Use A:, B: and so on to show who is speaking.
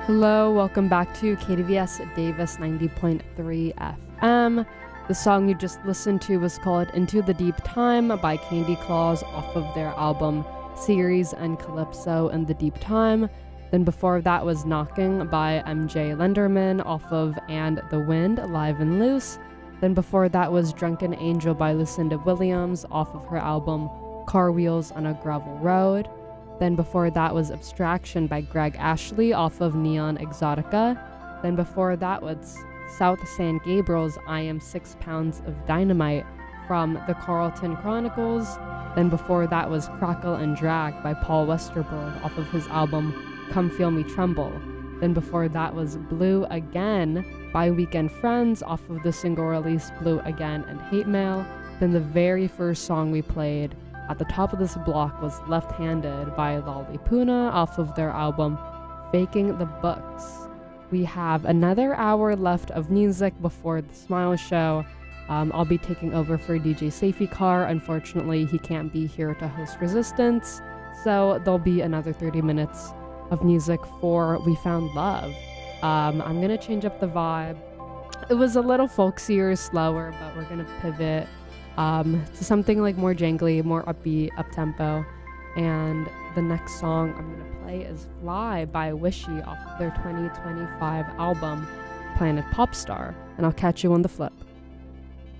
A: Hello, welcome back to KDVS Davis 90.3 FM. The song you just listened to was called Into the Deep Time by Candy Claus off of their album Ceres and Calypso in the Deep Time. Then before that was Knocking by MJ Lenderman off of And the Wind, Live and Loose. Then before that was Drunken Angel by Lucinda Williams off of her album Car Wheels on a Gravel Road. Then before that was Abstraction by Greg Ashley off of Neon Exotica. Then before that was South San Gabriel's I Am 6 Pounds of Dynamite from the Carlton Chronicles. Then before that was Crackle and Drag by Paul Westerberg off of his album Come Feel Me Tremble. Then before that was Blue Again by Weekend Friends off of the single release Blue Again and Hate Mail. Then the very first song we played at the top of this block was Left Handed by Lollipuna off of their album Faking the Books. We have another hour left of music before the Smile Show. I'll be taking over for DJ Safety Car. Unfortunately, he can't be here to host Resistance, so there'll be another 30 minutes of music for We Found Love. I'm going to change up the vibe. It was a little folksier, slower, but we're going to pivot to something like more jangly, more upbeat, up-tempo. And the next song I'm going to play is Fly by Wishy off of their 2025 album, Planet Popstar. And I'll catch you on the flip.